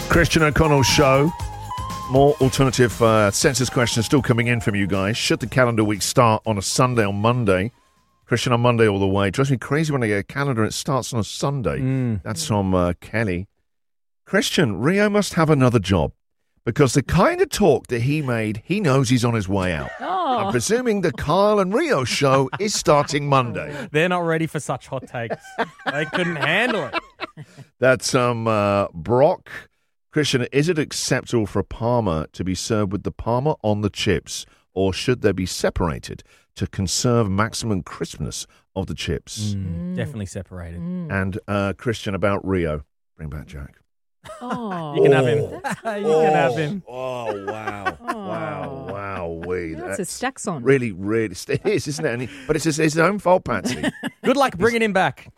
Christian O'Connell Show. More alternative census questions still coming in from you guys. Should the calendar week start on a Sunday or Monday? Christian on Monday all the way. Drives me crazy when I get a calendar and it starts on a Sunday. That's from Kelly. Christian, Rio must have another job because the kind of talk that he made, he knows he's on his way out. I'm presuming the Kyle and Rio show is starting Monday. They're not ready for such hot takes. They couldn't handle it. That's Brock. Christian, is it acceptable for a Parma to be served with the Parma on the chips, or should they be separated to conserve maximum crispness of the chips? Definitely separated. And Christian, about Rio. Bring back Jack. Oh, You can have him. You can have him. Oh, wow. Wow. That's a stacks on. Really, it is, isn't it? But it's his own fault, Patsy. Good luck bringing him back.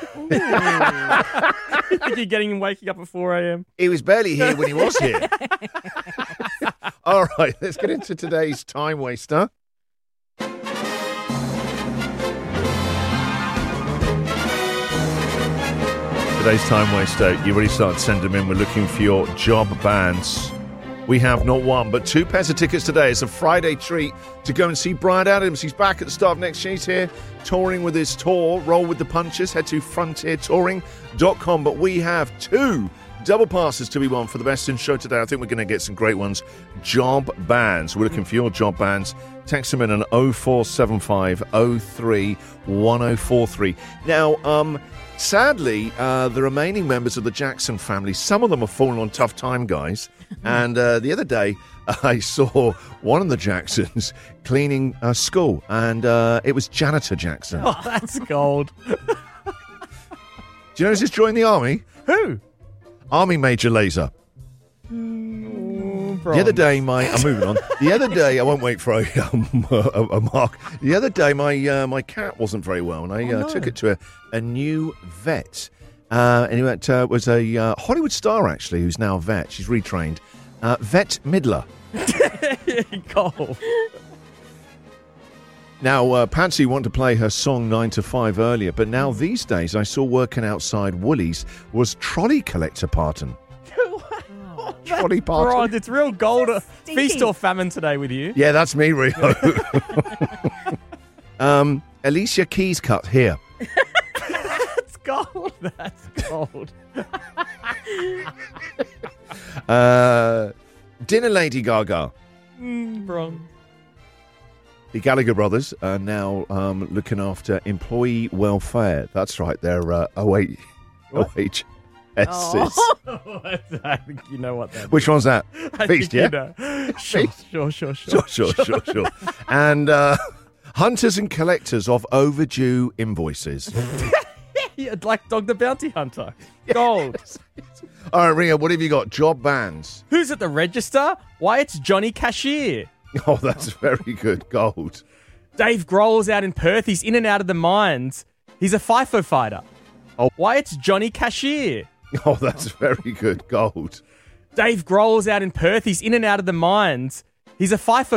You think you're getting him waking up at 4 a.m.? He was barely here when he was here. All right, let's get into today's time waster. Today's time waster, you already started sending them in. We're looking for your job bands. We have not one, but 2 pairs of tickets today. It's a Friday treat to go and see Bryan Adams. He's back at the start of next year. He's here touring with his tour. Roll with the punches. Head to frontiertouring.com. But we have 2 double passes to be won for the Best in Show today. I think we're going to get some great ones. Job bands. We're looking for your job bands. Text them in on 0475 03 1043. Now, sadly, the remaining members of the Jackson family, some of them have fallen on tough time, guys. And the other day, I saw one of the Jacksons cleaning a school, and it was Janitor Jackson. Oh, that's gold. Do you know who's just joined the army? Who? Army Major Laser. The other day, I'm moving on. The other day, I won't wait for a mark. The other day, my cat wasn't very well, and I took it to a new vet. And it was a Hollywood star, actually, who's now a vet. She's retrained. Vet Midler. Gold. Now, Patsy wanted to play her song 9 to 5 earlier, but now these days, I saw working outside Woolies was trolley collector Parton. Trolley Parton. Right, it's real gold. Feast or famine today with you. Yeah, that's me, Rio. Alicia Keys cut here. That's gold. That's gold. Dinner Lady Gaga. Wrong. The Gallagher brothers are now looking after employee welfare. That's right, they're OHSs. I think you know what that is. Which one's that? Feast, yeah? Sure. Sure. And hunters and collectors of overdue invoices. Yeah, like Dog the Bounty Hunter. Gold. All right, Rio, what have you got? Job bands. Who's at the register? Why, it's Johnny Cashier. Oh, that's very good. Gold. Dave Grohl's out in Perth. He's in and out of the mines. He's a FIFO fighter. Oh. Why, it's Johnny Cashier. Oh, that's very good. Gold. Dave Grohl's out in Perth. He's in and out of the mines. He's a FIFO